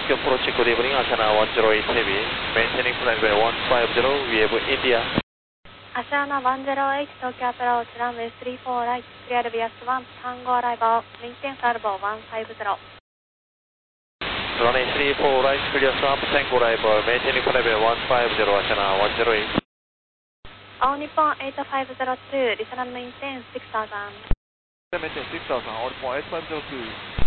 Tokyo approach, good evening, Asana 108 heavy, maintaining flight by 150, we have India. Asana 108, Tokyo approach, runway 34 right, clear via Swan, Tango arrival, maintain salvo 150. Runway 34 right, clear Swan, Tango arrival, maintaining flight by 150, Asana 108. All Nippon 8502, return maintain 6000. Maintain 6000, all Nippon 8502.